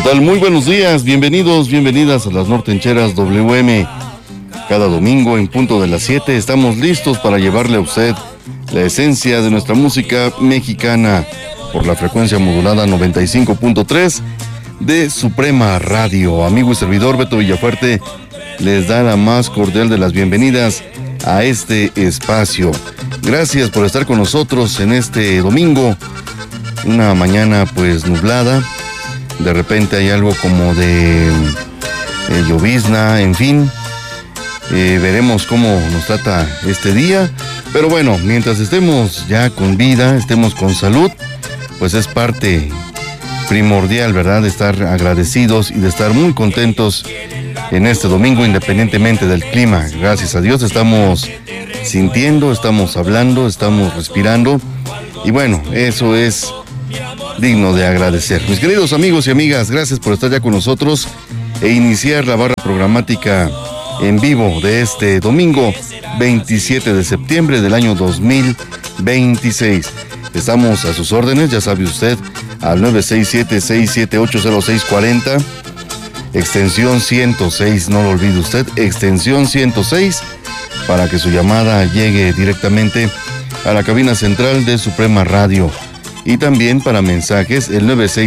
¿Qué tal? Muy buenos días, bienvenidos, bienvenidas a las Nortencheras WM. Cada domingo en punto de las 7 estamos listos para llevarle a usted la esencia de nuestra música mexicana por la frecuencia modulada 95.3 de Suprema Radio. Amigo y servidor Beto Villafuerte les da la más cordial de las bienvenidas a este espacio. Gracias por estar con nosotros en este domingo, una mañana pues nublada. De repente hay algo como de llovizna, en fin. Veremos cómo nos trata este día. Pero bueno, mientras estemos ya con vida, estemos con salud, pues es parte primordial, ¿verdad? De estar agradecidos y de estar muy contentos en este domingo, independientemente del clima. Gracias a Dios estamos sintiendo, estamos hablando, estamos respirando. Y bueno, eso es digno de agradecer. Mis queridos amigos y amigas, gracias por estar ya con nosotros e iniciar la barra programática en vivo de este domingo 27 de septiembre del año 2026. Estamos a sus órdenes, ya sabe usted, al 967-678-0640, extensión 106, no lo olvide usted, extensión 106, para que su llamada llegue directamente a la cabina central de Suprema Radio. Y también para mensajes, el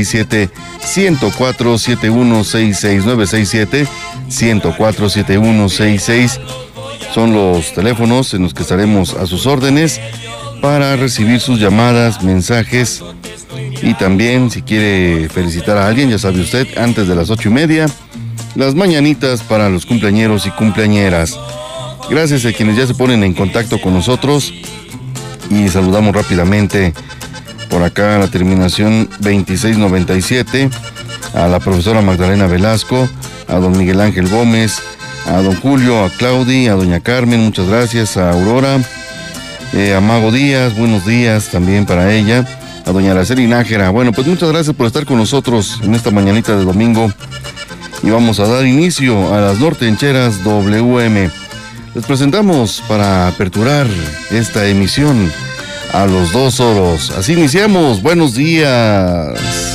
967-104-7166, 967-104-7166 son los teléfonos en los que estaremos a sus órdenes para recibir sus llamadas, mensajes. Y también, si quiere felicitar a alguien, ya sabe usted, antes de las 8:30, las mañanitas para los cumpleañeros y cumpleañeras. Gracias a quienes ya se ponen en contacto con nosotros y saludamos rápidamente por acá a la terminación 2697, a la profesora Magdalena Velasco, a don Miguel Ángel Gómez, a don Julio, a Claudi, a doña Carmen, muchas gracias, a Aurora, a Mago Díaz, buenos días también para ella, a doña Araceli Nájera. Bueno, pues muchas gracias por estar con nosotros en esta mañanita de domingo y vamos a dar inicio a las Nortencheras WM. Les presentamos para aperturar esta emisión a los 2 oros. Así iniciamos. Buenos días.